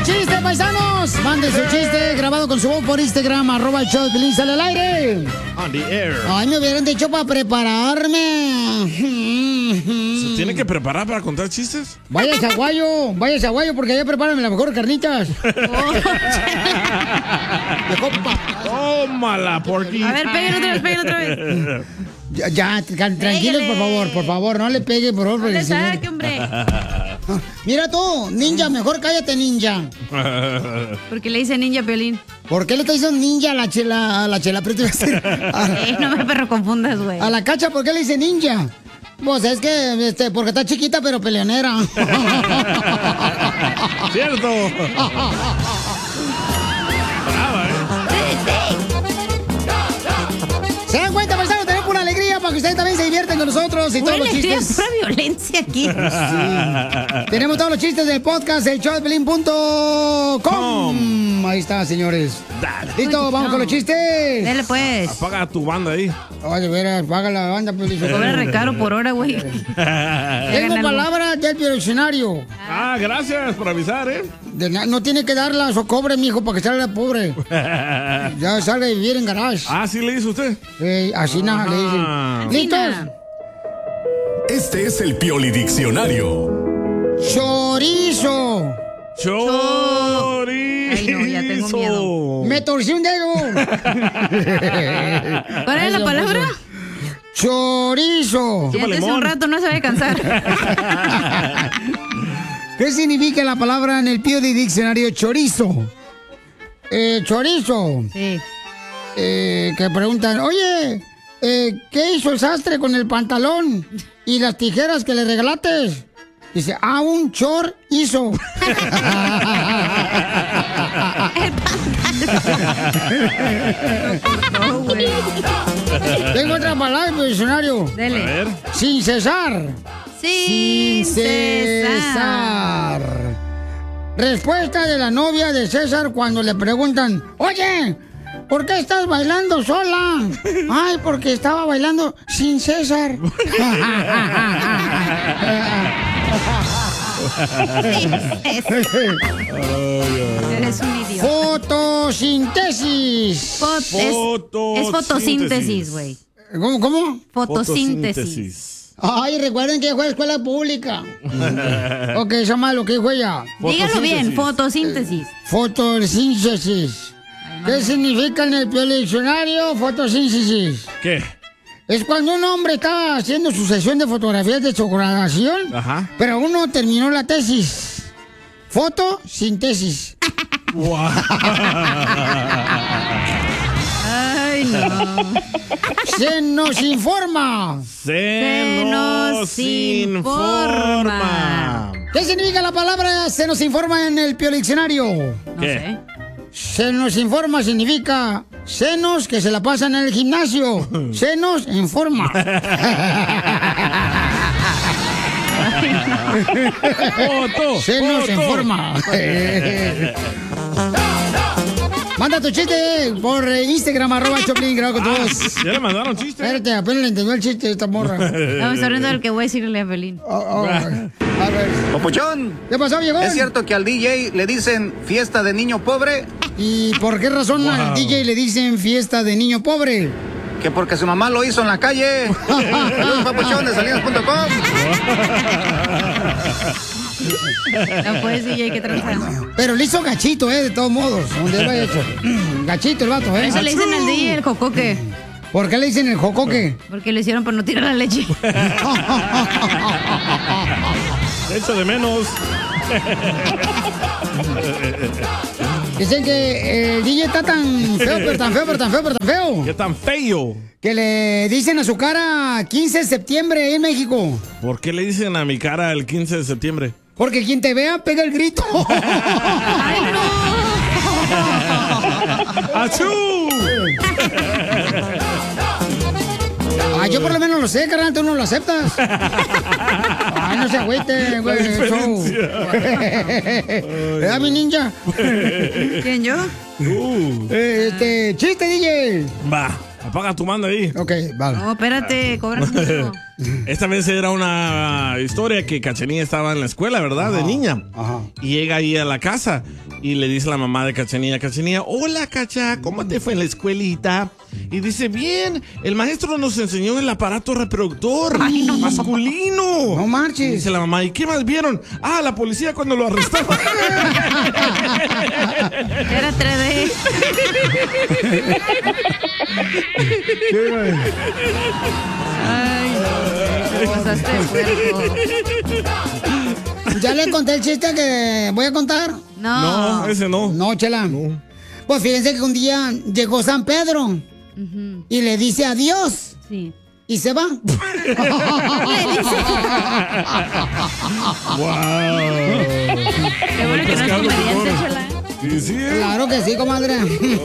chiste, paisanos! Mande su chiste grabado con su voz por Instagram, ¡el show de Piolín, sale al aire! On the air. Ay, me hubieran dicho para prepararme. ¿Se tiene que preparar para contar chistes? Váyase a Guayo, porque allá prepárame las mejores carnitas. Tómala, Porky. A ver, pégale otra vez. Ya, tranquilos, por favor, no le pegue, por favor. No le señor. saque, hombre. Mira tú, ninja, mejor cállate, ninja. ¿Por qué le dice ninja, Piolín? ¿Por qué le está diciendo ninja a la chela? Pero te iba a decir, no me perro confundas, güey. A la Cacha, ¿por qué le dice ninja? Pues es que, porque está chiquita pero peleonera. ¡Cierto! Brava, ¿Se dan cuenta, paisanos? Tenemos pura alegría para que ustedes también se diviertan con nosotros y todos los chistes. Pura violencia aquí. Sí. Tenemos todos los chistes del podcast, el showdepiolín.com. Ahí está, señores. Listo, vamos con los chistes. Dale, pues. Apaga tu banda ahí. Oye, verás, apaga la banda, pues. Cobra recaro por hora, güey. Tengo palabras del diccionario. Ah, gracias por avisar, No tiene que darlas o cobre, mijo, para que salga pobre. Ya sale de vivir en garage. Ah, ¿sí le hizo usted? Así nada, le dicen. ¿Listos? Este es el Pioli Diccionario. Chorizo. Chorizo. Ay, no, ya tengo miedo. Me torcí un dedo. ¿Cuál es la palabra? Chorizo. Ya hace un rato no se va a cansar. ¿Qué significa la palabra en el Pioli Diccionario chorizo? Chorizo. Sí. Que preguntan, oye, ¿qué hizo el sastre con el pantalón y las tijeras que le regalaste? Dice, un chor hizo. No, güey. Tengo otra palabra en el diccionario. Dele. A ver. Sin cesar. Sin cesar. Respuesta de la novia de César cuando le preguntan, oye, ¿por qué estás bailando sola? Ay, porque estaba bailando sin César. Eres un idiota. Fotosíntesis. Es fotosíntesis, güey. ¿Cómo? Fotosíntesis. Ay, recuerden que fue escuela pública. Ok, eso es malo, ¿qué fue ya? Dígalo bien, fotosíntesis. Fotosíntesis. ¿Qué significa en el diccionario fotosíntesis? ¿Qué? Es cuando un hombre estaba haciendo su sesión de fotografías de su graduación, pero aún no terminó la tesis. Fotosíntesis. Ay, no. Se nos informa. Se nos informa. ¿Qué significa la palabra se nos informa en el diccionario? No sé. Se nos informa significa senos que se la pasan en el gimnasio. Senos en forma. Senos en forma. Manda tu chiste por Instagram, @Choplin, grabo con todos. Ya le mandaron chiste. Espérate, apenas le entendió el chiste de esta morra. Estamos hablando del que voy a decirle a Pelín. A ver. Papuchón. ¿Qué pasó, viejón? ¿Es cierto que al DJ le dicen fiesta de niño pobre? ¿Y por qué razón al DJ le dicen fiesta de niño pobre? Que porque su mamá lo hizo en la calle. Saludos, Papuchón, de salinas.com. No puedes, DJ, que tranza. Pero le hizo gachito, de todos modos. Donde lo haya hecho. Gachito el vato, Eso le dicen al DJ el jocoque. ¿Por qué le dicen el jocoque? Porque lo hicieron para no tirar la leche. Echo de menos. Dicen que el DJ está tan feo, pero tan feo, pero tan feo, pero tan feo. ¿Qué tan feo? Que le dicen a su cara 15 de septiembre en México. ¿Por qué le dicen a mi cara el 15 de septiembre? Porque quien te vea pega el grito. ¡Ay, no! ¡Achú! Yo por lo menos lo sé, carnal, tú no lo aceptas. Ay, no se agüite, güey. ¿Verdad, mi ninja? ¿Quién, yo? Chiste, DJ. Va. Apaga tu mando ahí. Ok, vale. No, espérate, cobran mucho. Esta vez era una historia que Cachanilla estaba en la escuela, ¿verdad? De niña. Ajá. Y llega ahí a la casa y le dice a la mamá de Cachanilla, hola Cacha, ¿cómo te fue en la escuelita? Y dice, bien, el maestro nos enseñó el aparato reproductor masculino. No marches. Dice la mamá, ¿y qué más vieron? Ah, la policía cuando lo arrestaron. Era 3D. Ay, no, te pasaste de puerco. ¿Ya le conté el chiste que voy a contar? No, ese no. No, Chela. Pues fíjense que un día llegó San Pedro y le dice adiós. Sí. Y se va. Le dice. Wow. Qué bueno que no es comediante, Chela. Sí, sí. Claro que sí, comadre.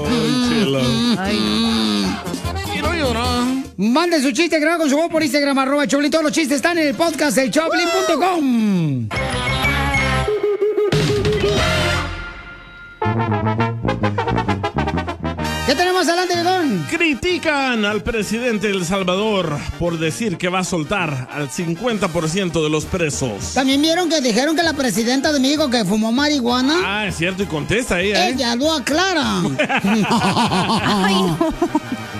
Quiero llorar. Manden su chiste grabado con su voz por Instagram, @Choplin. Todos los chistes están en el podcast de Choplin.com. ¿Qué tenemos adelante, Bigón? Critican al presidente de El Salvador por decir que va a soltar al 50% de los presos. También vieron que dijeron que la presidenta de México que fumó marihuana. Ah, es cierto, y contesta ella, ¿eh? Ella lo aclara. Ay, no.